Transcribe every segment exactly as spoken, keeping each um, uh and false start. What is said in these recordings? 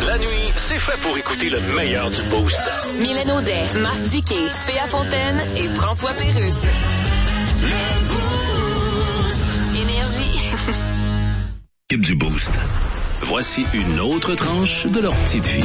La nuit, c'est fait pour écouter le meilleur du Boost. Mylène Audet, Marc Diquet, Péa Fontaine et François Pérusse. Le Boost. Énergie. Équipe du Boost. Voici une autre tranche de leur petite vie.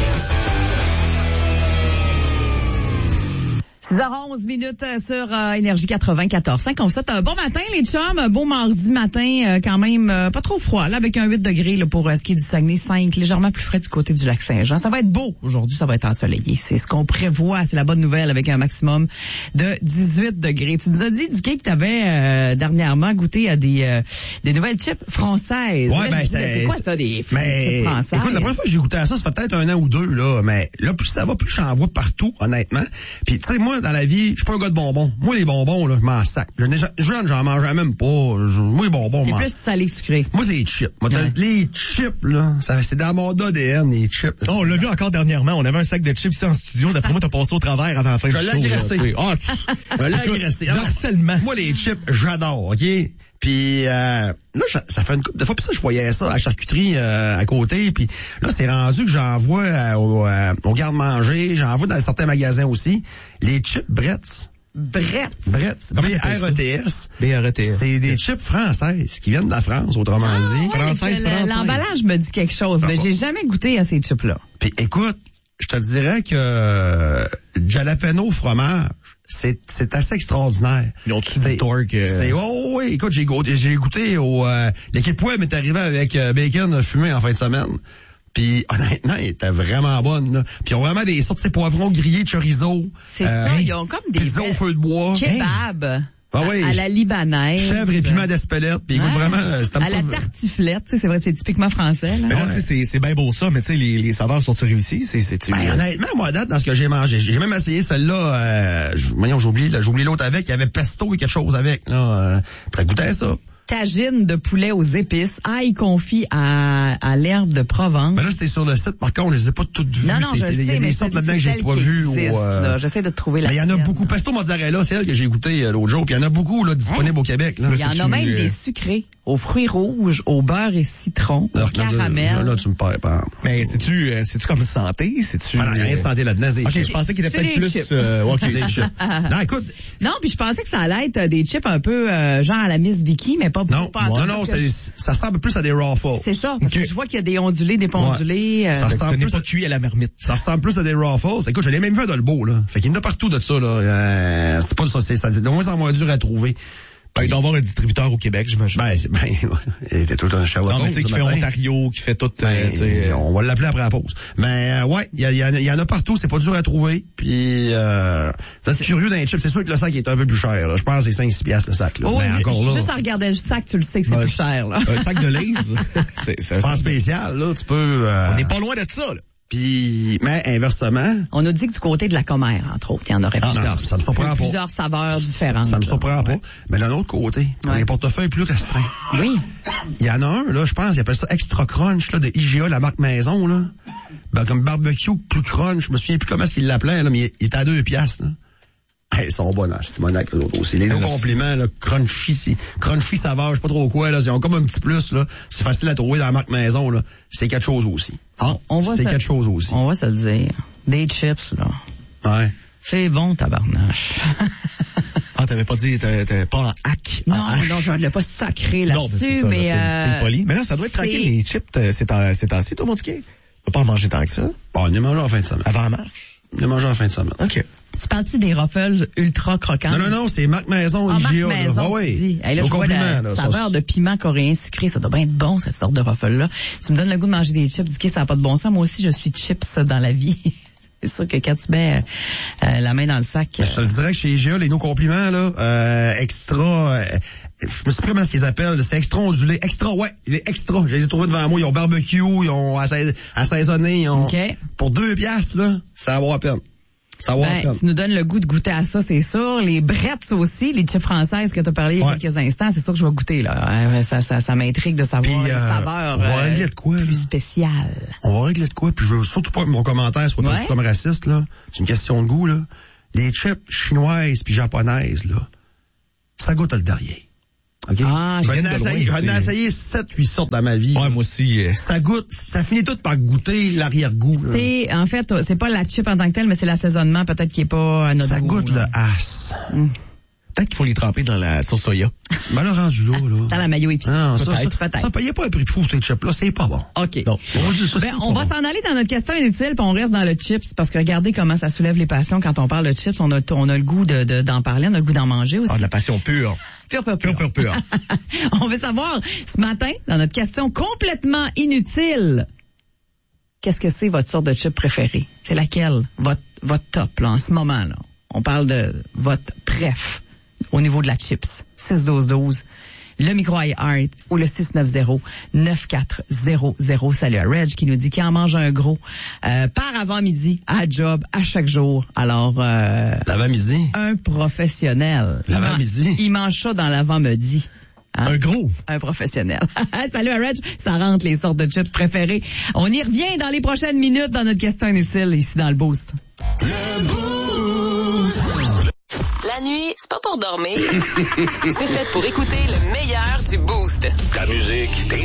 six heures onze minutes sur euh, Énergie quatre-vingt-quatorze cinq. On vous souhaite un bon matin, les chums. Un beau mardi matin, euh, quand même euh, pas trop froid, là, avec un huit degrés là, pour euh, ce qui est du Saguenay, cinq, légèrement plus frais du côté du Lac-Saint-Jean. Ça va être beau aujourd'hui, ça va être ensoleillé. C'est ce qu'on prévoit, c'est la bonne nouvelle, avec un maximum de dix-huit degrés. Tu nous as dit, Dicky, que tu avais euh, dernièrement goûté à des euh, des nouvelles chips françaises. Ouais, ben, c'est, c'est c'est quoi ça, des mais, chips françaises? Écoute, la première fois que j'ai goûté à ça, ça fait peut-être un an ou deux, là, mais là, plus ça va, plus j'en vois partout, honnêtement. Puis, tu sais, moi, dans la vie, je suis pas un gars de bonbons. Moi, les bonbons, là, je m'en sac. Je n'ai, jeune, j'en mangeais même pas. Je, moi, les bonbons, c'est m'en... plus salé sucré. Moi, c'est les chips. Moi, ouais. Les chips, là, ça, c'est dans mon A D N, les chips. Oh, on l'a vu encore dernièrement. On avait un sac de chips ici en studio. D'après moi, t'as passé au travers avant la fin du show. Je l'ai agressé. Oh, je l'ai agressé. Harcèlement. Moi, les chips, j'adore, OK? Puis euh, là, ça fait une couple de fois, puis ça, je voyais ça à la charcuterie euh, à côté, puis là, c'est rendu que j'en vois euh, au, euh, au garde-manger, j'en vois dans certains magasins aussi, les chips Bretz. Bretz. Bretz. B R E T S. B R E T S. C'est des chips françaises qui viennent de la France, autrement ah, dit. Ouais, françaises, françaises. L'emballage me dit quelque chose, mais j'ai jamais goûté à ces chips-là. Puis écoute, je te dirais que euh, jalapeno fromage, c'est c'est assez extraordinaire. Ils ont tout du torque. Euh... C'est oh oui, écoute, j'ai goûté, j'ai goûté au euh, l'équipe web est arrivée avec euh, bacon fumé en fin de semaine. Puis honnêtement, il était vraiment bonne. Là. Puis ils ont vraiment des sortes de poivrons grillés, chorizo. C'est euh, ça, ils ont comme des pizza au feu de bois. Kebab. Hey. Ah oui, à, à la libanaise. Chèvre et piment d'Espelette. Puis écoute, ouais. vraiment... C'est à la tartiflette, tu sais, c'est vrai, c'est typiquement français. Là. Mais là, ouais. c'est, c'est bien beau ça, mais tu sais, les, les saveurs sont-ils réussies? C'est, c'est, ben, honnêtement, moi, à date, dans ce que j'ai mangé, j'ai même essayé celle-là, euh, voyons, j'ai oublié, j'ai oublié l'autre avec, il y avait pesto et quelque chose avec, là. Euh, t'as goûté à ça? Tagine de poulet aux épices, ail confit à, à l'herbe de Provence. Mais là, c'était sur le site. Par contre, je les ai pas toutes vues. Non, non, je sais, il y a des sortes là-dedans que j'ai pas vues. Euh... J'essaie de trouver la. Mais il y en a beaucoup. Pesto mozzarella, c'est elle que j'ai goûté euh, l'autre jour. Puis il y en a beaucoup là disponibles hein? au Québec. Là. Il y en a même euh... des sucrés, aux fruits rouges, au beurre et citron, au caramel. Là, là, tu me perds pas. Mais c'est-tu, euh, c'est-tu comme santé? C'est-tu? Ah, non, il y a rien de santé là-dedans. C'est des ok, chips. je pensais qu'il était peut-être plus. Euh, ok, des chips. Non, écoute. Non, puis je pensais que ça allait être des chips un peu euh, genre à la Miss Vicky, mais pas non, pas. Non, non, c'est, ça ressemble plus à des Ruffles. C'est ça, parce okay. que je vois qu'il y a des ondulés, des pondulés. Ouais. Euh, ça ressemble plus pas cuit à la marmite. Ça ressemble plus à des Ruffles. Écoute, je l'ai même vu à Dolbeau, là. Fait qu'il y en a partout de ça, là. Euh, c'est pas ça, c'est ça. C'est de moins en moins dur à trouver. Ben, il doit y avoir un distributeur au Québec, j'imagine. Ben, c'est, ben, il était tout un charlatan. Non, mais c'est qui fait Ontario, qui fait tout, ben, euh, on va l'appeler après la pause. Mais, euh, ouais, il y, y, y, y en a partout, c'est pas dur à trouver. Puis, euh, c'est curieux d'un chip. C'est sûr que le sac est un peu plus cher, là. Je pense que c'est cinq six piastres, le sac, là. Oh, mais oui, encore là. Juste en regardant le sac, tu le sais que c'est ben, plus cher, là. Un sac de Lay's. c'est, c'est un sac spécial, là. Tu peux, euh, on n'est pas loin de ça, là. Puis, mais inversement... On nous dit que du côté de la commère, entre autres, il y en aurait ah, plusieurs. Non, ça me surprend pas. Plusieurs saveurs différentes. Ça me surprend là. pas. Mais d'un autre côté, pour ouais. les portefeuilles plus restreints. Oui. Il y en a un, là, je pense, il appelle ça Extra Crunch, là, de I G A, la marque maison, là. Ben, comme barbecue plus crunch, je me souviens plus comment il l'appelait, là, mais il, il était à deux piastres, là. Hey, ils sont bons dans Simonac, eux autres aussi. Les deux compliments, là, crunchy, crunchy saveur, je sais pas trop quoi, là. Ils ont comme un petit plus, là. C'est facile à trouver dans la marque maison, là. C'est quelque chose aussi. Ah, on va c'est se... quelque chose aussi. On va se le dire. Des chips, là. Ouais. C'est bon, tabarnache. Ah, t'avais pas dit, t'avais, t'avais pas en hack. Non, en non, je ne l'ai pas sacré là-dessus, non, c'est ça, mais là, euh... poli. Mais là, ça doit être c'est... tranquille, les chips, c'est en, c'est en ci, toi, mon ticket. Tu vas pas en manger tant que ça. Bon, on est mangé en fin de semaine. Avant la marche? On est mangé en fin de semaine. OK. Tu parles-tu des Ruffles ultra croquants? Non, non, non, c'est marque maison, ah, I G A. Marque maison, ah, oui. dis. Hey, là, je vois la là, saveur ça, de piment coréen sucré. Ça doit bien être bon, cette sorte de Ruffle-là. Tu me donnes le goût de manger des chips. Dis que ça n'a pas de bon sens. Moi aussi, je suis chips dans la vie. C'est sûr que quand tu mets euh, la main dans le sac... Euh... Je te le dirais que chez I G A, les nos compliments, là, euh, extra... Euh, je me sais pas comment ce qu'ils appellent. C'est extra ondulé. Extra, ouais, il est extra. Je les ai trouvés devant moi. Ils ont barbecue, ils ont assaisonné. Ils ont... Okay. Pour deux piastres, là, ça vaut la peine. Ça vaut ben, tu nous donnes le goût de goûter à ça, c'est sûr. Les Bretz aussi, les chips françaises que tu as parlé il y a ouais. quelques instants, c'est sûr que je vais goûter, là. Ça, ça, ça m'intrigue de savoir Puis, euh, les saveurs on va régler de quoi, plus là? Spéciales. On va régler de quoi, puis je veux surtout pas que mon commentaire soit ouais. pas comme raciste, là. C'est une question de goût, là. Les chips chinoises puis japonaises, là, ça goûte le derrière. OK? Ah, J'en j'ai ai de loin, essayé, j'en ai c'est- essayé sept huit sortes dans ma vie. Ouais, moi aussi. euh, Ça goûte, ça finit tout par goûter l'arrière-goût. là. C'est, en fait, c'est pas la chip en tant que telle, mais c'est l'assaisonnement peut-être qui est pas à notre Ça goût. goûte là. le as. Peut-être qu'il faut les tremper dans la sauce soya. Ben là, rendu là, là. Dans la mayo épicée. Non, ça, ça, peut-être, ça, peut-être. ça payait pas un prix de fou, ces chips-là, c'est pas bon. OK. Non, on dit ça, Ben, c'est on pas va bon. s'en aller dans notre question inutile, puis on reste dans le chips, parce que regardez comment ça soulève les passions quand on parle de chips. On a, on a le goût de, de- d'en parler, on a le goût d'en manger aussi. Ah, de la passion pure. Pure, pure, Pure, pure, pure. On veut savoir, ce matin, dans notre question complètement inutile, qu'est-ce que c'est votre sorte de chip préférée? C'est laquelle? Votre, votre top, là, en ce moment, là. On parle de votre préf au niveau de la chips. six douze douze. Le micro iHeart ou le six neuf zéro neuf quatre zéro zéro. Salut à Reg qui nous dit qu'il en mange un gros euh, par avant-midi, à job, à chaque jour. Alors, euh, L'avant-midi. un professionnel. Il L'avant-midi. man- Il mange ça dans l'avant-midi. Hein? Un gros. Un professionnel. Salut à Reg, ça rentre les sortes de chips préférées. On y revient dans les prochaines minutes dans notre question inutile ici dans le Boost. La nuit, c'est pas pour dormir. C'est fait pour écouter le meilleur du Boost. Ta musique,